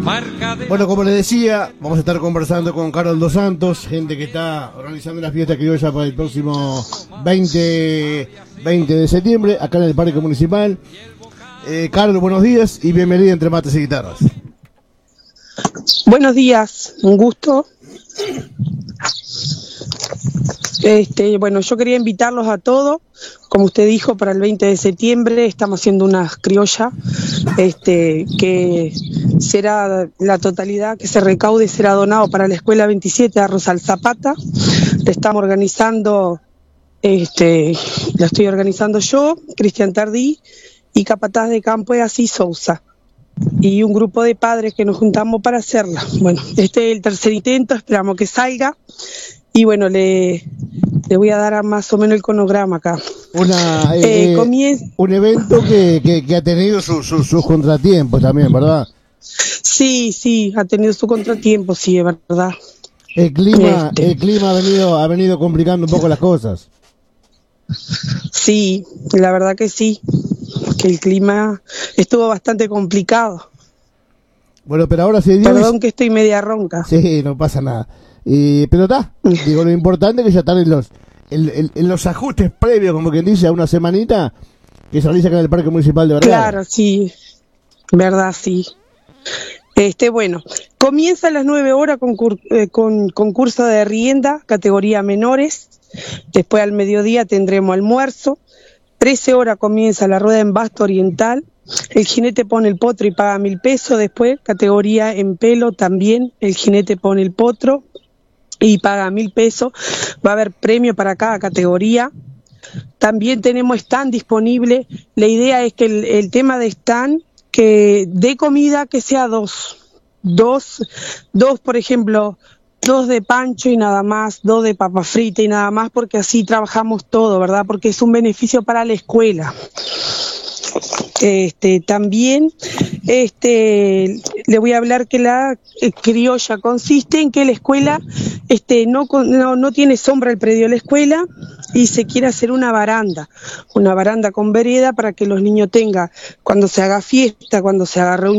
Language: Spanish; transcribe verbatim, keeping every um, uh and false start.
Bueno, como les decía, vamos a estar conversando con Carol Dos Santos, gente que está organizando una fiesta criolla para el próximo veinte de septiembre, acá en el Parque Municipal. Eh, Carol, buenos días y bienvenida Entre Mates y Guitarras. Buenos días, un gusto. Este, bueno, yo quería invitarlos a todos, como usted dijo, para el veinte de septiembre estamos haciendo una criolla, este, que será la totalidad que se recaude será donado para la Escuela veintisiete de Rosal Zapata. La estamos organizando, este, la estoy organizando yo, Cristian Tardí, y Capataz de Campo es Asís Sousa, y un grupo de padres que nos juntamos para hacerla. Bueno, este es el tercer intento, esperamos que salga. Y bueno, le, le voy a dar a más o menos el cronograma acá. Una, eh, eh, comien... Un evento que, que, que ha tenido sus su, su contratiempos también, ¿verdad? Sí, sí, ha tenido su contratiempo, sí, es verdad. El clima, este... el clima ha venido, ha venido complicando un poco las cosas. Sí, la verdad que sí, que el clima estuvo bastante complicado. Bueno, pero ahora sí. Perdón que estoy media ronca. Sí, no pasa nada. Y, pero está, digo, lo importante es que ya están en los, en, en, en los ajustes previos, como quien dice, a una semanita que se realiza acá en el Parque Municipal de Vergara. Claro, sí, verdad, sí. Este, bueno, comienza a las nueve horas con, eh, con concurso de rienda, categoría menores. Después al mediodía tendremos almuerzo. trece horas comienza la rueda en basto oriental. El jinete pone el potro y paga mil pesos. Después, categoría en pelo también, el jinete pone el potro y paga mil pesos. Va a haber premio para cada categoría. También tenemos stand disponible. La idea es que el, el tema de stand, que de comida, que sea dos. Dos, dos, por ejemplo, dos de pancho y nada más, dos de papa frita y nada más, porque así trabajamos todo, ¿verdad? Porque es un beneficio para la escuela. Este, también este, le voy a hablar que la eh, criolla consiste en que la escuela este, no, no, no tiene sombra el predio de la escuela y se quiere hacer una baranda, una baranda con vereda para que los niños tengan, cuando se haga fiesta, cuando se haga reunión,